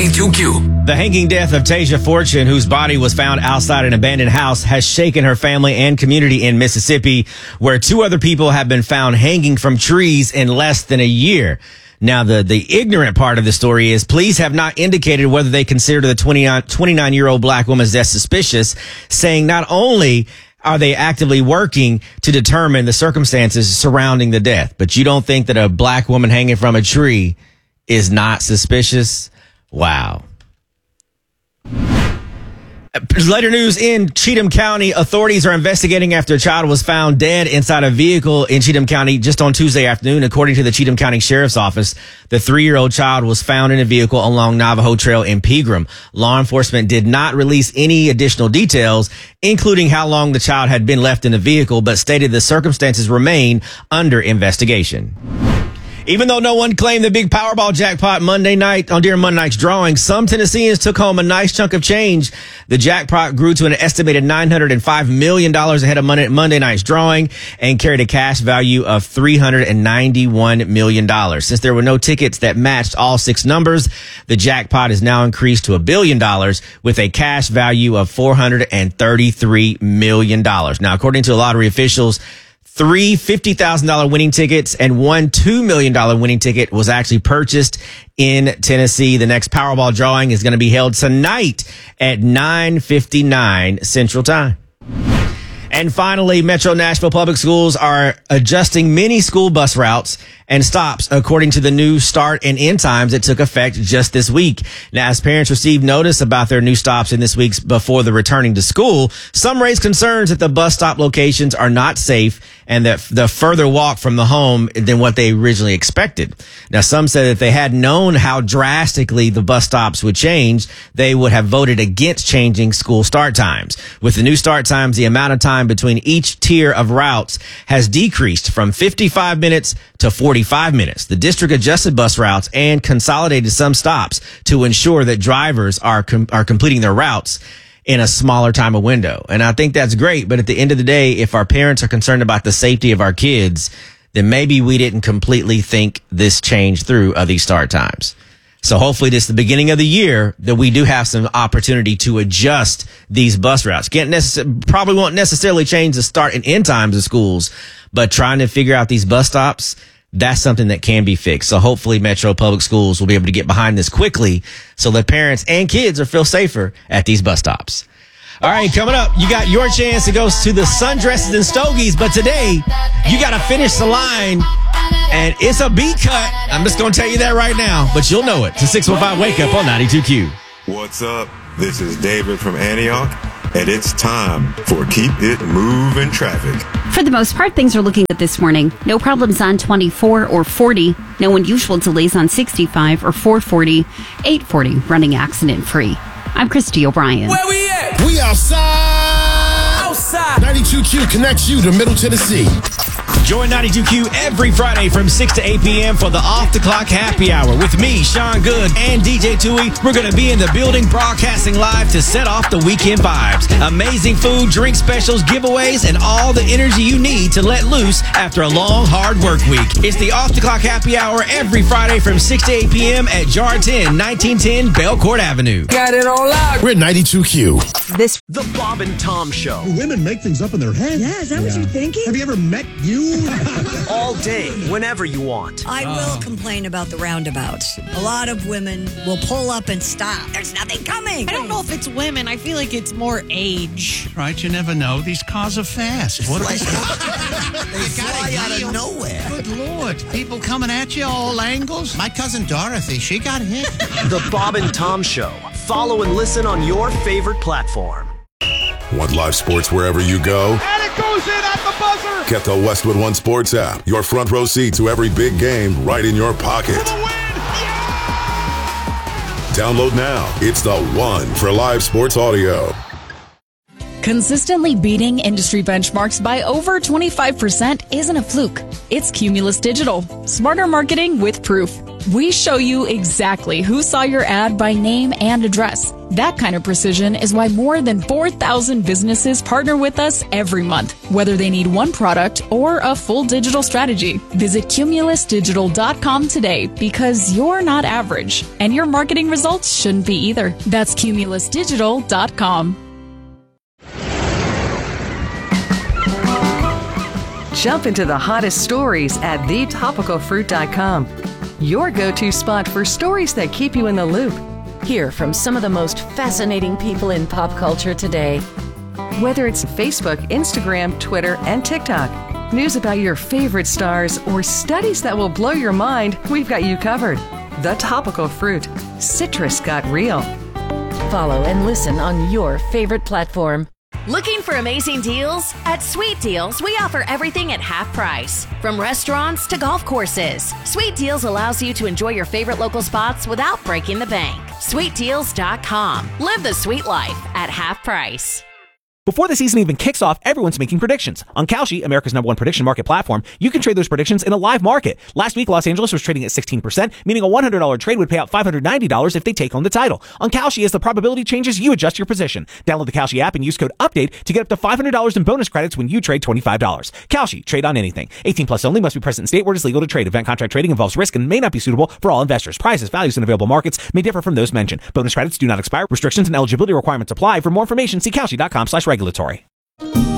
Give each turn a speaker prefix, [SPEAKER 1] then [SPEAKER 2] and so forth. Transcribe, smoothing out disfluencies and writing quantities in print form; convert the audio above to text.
[SPEAKER 1] 92Q.
[SPEAKER 2] The hanging death of Tasia Fortune, whose body was found outside an abandoned house, has shaken her family and community in Mississippi, where 2 other people have been found hanging from trees in less than a year. Now, the ignorant part of the story is police have not indicated whether they consider the 29-year-old black woman's death suspicious, saying not only are they actively working to determine the circumstances surrounding the death, but you don't think that a black woman hanging from a tree is not suspicious? Wow. Later news in Cheatham County, authorities are investigating after a child was found dead inside a vehicle in Cheatham County just on Tuesday afternoon. According to the Cheatham County Sheriff's Office, the 3-year-old child was found in a vehicle along Navajo Trail in Pegram. Law enforcement did not release any additional details, including how long the child had been left in the vehicle, but stated the circumstances remain under investigation. Even though no one claimed the big Powerball jackpot during Monday night's drawing, some Tennesseans took home a nice chunk of change. The jackpot grew to an estimated $905 million ahead of Monday night's drawing and carried a cash value of $391 million. Since there were no tickets that matched all 6 numbers, the jackpot is now increased to $1 billion with a cash value of $433 million. Now, according to lottery officials, 3 $50,000 winning tickets and 1 $2 million winning ticket was actually purchased in Tennessee. The next Powerball drawing is going to be held tonight at 9:59 Central Time. And finally, Metro Nashville Public Schools are adjusting many school bus routes and stops according to the new start and end times that took effect just this week. Now, as parents received notice about their new stops in this week's before the returning to school, some raised concerns that the bus stop locations are not safe and that the further walk from the home than what they originally expected. Now, some said that they had known how drastically the bus stops would change, they would have voted against changing school start times. With the new start times, the amount of time between each tier of routes has decreased from 55 minutes to 45 minutes. The district adjusted bus routes and consolidated some stops to ensure that drivers are completing their routes in a smaller time of window. And I think that's great. But at the end of the day, if our parents are concerned about the safety of our kids, then maybe we didn't completely think this change through of these start times. So hopefully this is the beginning of the year that we do have some opportunity to adjust these bus routes. Probably won't necessarily change the start and end times of schools, but trying to figure out these bus stops, that's something that can be fixed. So hopefully Metro Public Schools will be able to get behind this quickly so that parents and kids will feel safer at these bus stops. All right, coming up, you got your chance to go to the Sundresses and Stogies, but today you got to finish the line, and it's a beat cut. I'm just going to tell you that right now, but you'll know it. It's a 615 Wake Up on 92Q.
[SPEAKER 3] What's up? This is David from Antioch, and it's time for Keep It Moving Traffic.
[SPEAKER 4] For the most part, things are looking good this morning. No problems on 24 or 40. No unusual delays on 65 or 440. 840 running accident-free. I'm Christy O'Brien.
[SPEAKER 1] Where we at?
[SPEAKER 5] We outside.
[SPEAKER 1] Outside.
[SPEAKER 5] 92Q connects you to Middle Tennessee.
[SPEAKER 2] Join 92Q every Friday from 6 to 8 p.m. for the Off the Clock Happy Hour with me, Sean Good, and DJ Tui. We're going to be in the building broadcasting live to set off the weekend vibes. Amazing food, drink specials, giveaways, and all the energy you need to let loose after a long, hard work week. It's the Off the Clock Happy Hour every Friday from 6 to 8 p.m. at Jar 10, 1910 Belcourt Avenue.
[SPEAKER 1] Got it all out.
[SPEAKER 5] We're 92Q.
[SPEAKER 6] The Bob and Tom Show.
[SPEAKER 7] Women make things up in their head.
[SPEAKER 8] Yeah, is that what you're thinking?
[SPEAKER 7] Have you ever met you?
[SPEAKER 6] All day, whenever you want.
[SPEAKER 8] I will complain about the roundabouts. A lot of women will pull up and stop. There's nothing coming.
[SPEAKER 9] I don't know if it's women. I feel like it's more age.
[SPEAKER 10] Right, you never know. These cars are fast. What
[SPEAKER 5] They fly out of nowhere.
[SPEAKER 10] Good Lord. People coming at you all angles. My cousin Dorothy, she got hit.
[SPEAKER 6] The Bob and Tom Show. Follow and listen on your favorite platform.
[SPEAKER 11] Want live sports wherever you go?
[SPEAKER 1] And it goes in at the buzzer.
[SPEAKER 11] Get the Westwood One Sports app. Your front row seat to every big game right in your pocket.
[SPEAKER 1] For the win. Yeah.
[SPEAKER 11] Download now. It's the one for live sports audio.
[SPEAKER 12] Consistently beating industry benchmarks by over 25% isn't a fluke. It's Cumulus Digital. Smarter marketing with proof. We show you exactly who saw your ad by name and address. That kind of precision is why more than 4,000 businesses partner with us every month, whether they need one product or a full digital strategy. Visit cumulusdigital.com today because you're not average, and your marketing results shouldn't be either. That's cumulusdigital.com.
[SPEAKER 13] Jump into the hottest stories at thetopicalfruit.com. Your go-to spot for stories that keep you in the loop.
[SPEAKER 14] Hear from some of the most fascinating people in pop culture today.
[SPEAKER 13] Whether it's Facebook, Instagram, Twitter, and TikTok, news about your favorite stars, or studies that will blow your mind, we've got you covered. The Topical Fruit. Citrus got real.
[SPEAKER 14] Follow and listen on your favorite platform.
[SPEAKER 15] Looking for amazing deals? At Sweet Deals, we offer everything at half price. From restaurants to golf courses, Sweet Deals allows you to enjoy your favorite local spots without breaking the bank. SweetDeals.com. Live the sweet life at half price.
[SPEAKER 16] Before the season even kicks off, everyone's making predictions. On Kalshi, America's #1 prediction market platform, you can trade those predictions in a live market. Last week, Los Angeles was trading at 16%, meaning a $100 trade would pay out $590 if they take home the title. On Kalshi, as the probability changes, you adjust your position. Download the Kalshi app and use code UPDATE to get up to $500 in bonus credits when you trade $25. Kalshi, trade on anything. 18 plus only, must be present in state where it is legal to trade. Event contract trading involves risk and may not be suitable for all investors. Prices, values, and available markets may differ from those mentioned. Bonus credits do not expire. Restrictions and eligibility requirements apply. For more information, see Kalshi.com/regulatory.